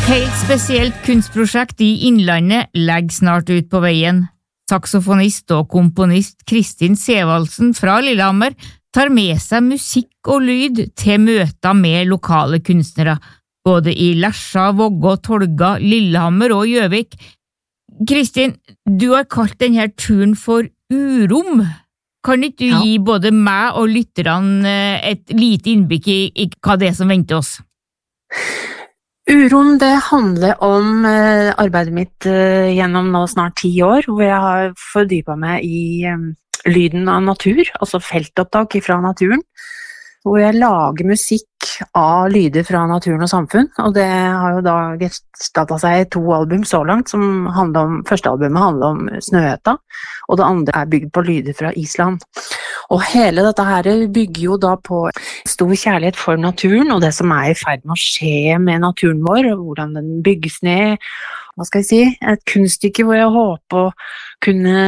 Helt spesielt kunstprosjekt I Innlandet legger snart ut på veien. Saksofonist og komponist Kristin Sevaldsen fra Lillehammer tar med seg musikk og lyd til møter med lokale kunstnere, både I Lesja, Vågå, Tolga, Lillehammer og Gjøvik. Kristin, du har kalt denne turen for Urom. Kan ikke du gi både meg og lytterne et lite innblikk I hva det som venter oss? Urom, det handler om arbeidet mitt gjennom nå snart 10 år, hvor jeg har fordypet meg I lyden av natur, altså feltopptak fra naturen, hvor jeg lager musikk av lyder fra naturen og samfunn, og det har jo da gestaltet seg I 2 album så langt, som handler om, første albumet handler om Snøhetta, og det andre bygd på lyder fra Island. Og hele dette her bygger jo da på stor kjærlighet for naturen, og det som I ferd med å skje med naturen vår, og hvordan den bygges ned, hva skal jeg si, et kunststykke hvor jeg håper å kunne